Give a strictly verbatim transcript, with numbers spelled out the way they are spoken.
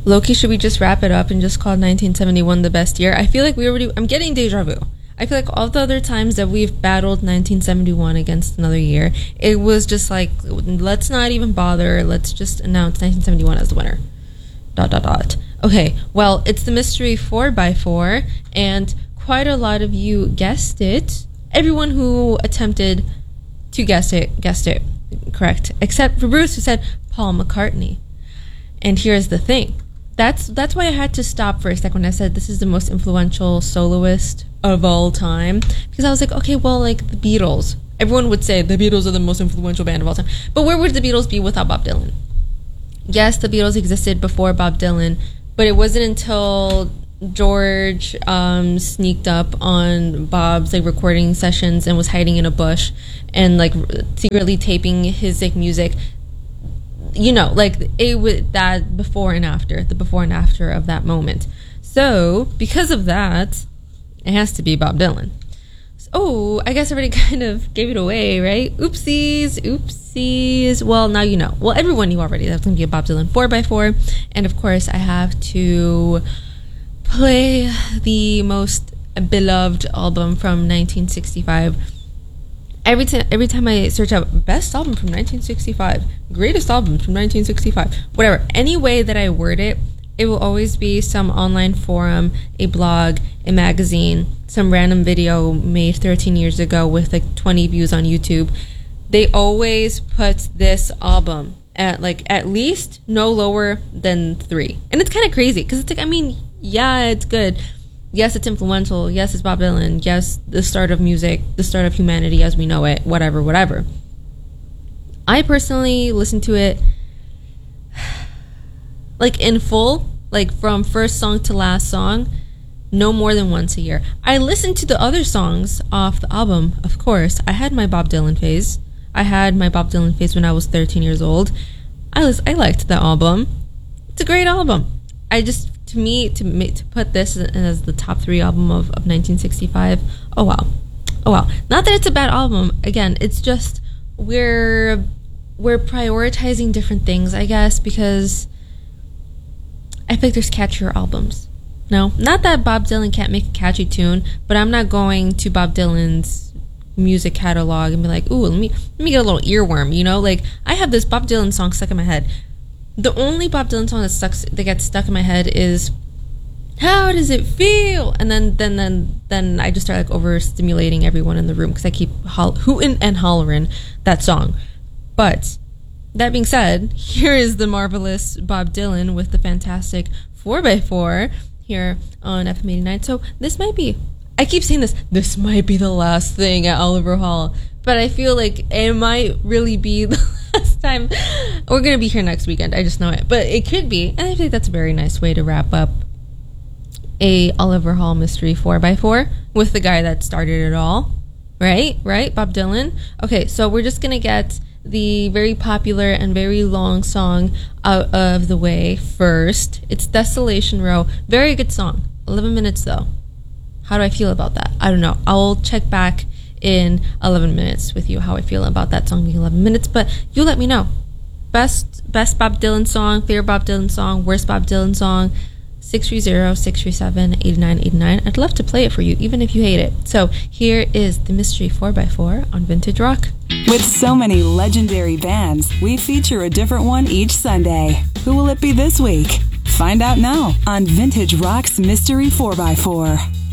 Loki, should we just wrap it up and just call nineteen seventy-one the best year? I feel like we already... I'm getting deja vu. I feel like all the other times that we've battled nineteen seventy-one against another year, it was just like, let's not even bother. Let's just announce nineteen seventy-one as the winner. Dot, dot, dot. Okay, well, it's the mystery four by four, and quite a lot of you guessed it. Everyone who attempted to guess it, guessed it correct, except for Bruce, who said Paul McCartney. And here's the thing. That's that's why I had to stop for a second when I said this is the most influential soloist of all time. Because I was like, okay, well, like the Beatles. Everyone would say the Beatles are the most influential band of all time. But where would the Beatles be without Bob Dylan? Yes, the Beatles existed before Bob Dylan, but it wasn't until George um, sneaked up on Bob's like recording sessions and was hiding in a bush and like secretly taping his like music. You know, like it was that before and after, the before and after of that moment. So because of that, it has to be Bob Dylan. So, oh, I guess I already kind of gave it away, right? Oopsies, oopsies. Well, now you know. Well, everyone knew already. That's going to be a Bob Dylan four by four. And of course, I have to play the most beloved album from nineteen sixty-five. Every time, every time I search out best album from nineteen sixty-five, greatest album from nineteen sixty-five, whatever, any way that I word it, it will always be some online forum, a blog, a magazine, some random video made thirteen years ago with like twenty views on YouTube. They always put this album at like at least no lower than three. And it's kind of crazy because it's like, I mean, yeah, it's good. Yes, it's influential. Yes, it's Bob Dylan. Yes, the start of music, the start of humanity as we know it, whatever, whatever. I personally listen to it like in full, like from first song to last song, no more than once a year. I listened to the other songs off the album, of course. I had my Bob Dylan phase. I had my Bob Dylan phase when I was thirteen years old. I was I liked that album. It's a great album. I just To me, to make, to put this as the top three album of, of nineteen sixty-five, oh wow, oh wow. Not that it's a bad album. Again, it's just we're we're prioritizing different things, I guess, because I think there's catchier albums. No, not that Bob Dylan can't make a catchy tune, but I'm not going to Bob Dylan's music catalog and be like, ooh, let me let me get a little earworm. You know, like I have this Bob Dylan song stuck in my head. The only Bob Dylan song that stuck that gets stuck in my head is "How Does It Feel?" And then then then then I just start like overstimulating everyone in the room because I keep ho- hooting and hollering that song. But that being said, here is the marvelous Bob Dylan with the fantastic four by four here on F M eighty-nine. So this might be, I keep saying this, this might be the last thing at Oliver Hall. But I feel like it might really be the last time. We're going to be here next weekend. I just know it. But it could be. And I think that's a very nice way to wrap up a Oliver Hall Mystery four by four with the guy that started it all. Right? Right? Bob Dylan. Okay, so we're just going to get the very popular and very long song out of the way first. It's Desolation Row. Very good song. eleven minutes, though. How do I feel about that? I don't know. I'll check back in eleven minutes with you how I feel about that song being eleven minutes, but you let me know. Best best Bob Dylan song, favorite Bob Dylan song, worst Bob Dylan song, six three zero, six three seven, eight nine eight nine. I'd love to play it for you, even if you hate it. So here is the Mystery four by four on Vintage Rock. With so many legendary bands, we feature a different one each Sunday. Who will it be this week? Find out now on Vintage Rock's Mystery four by four.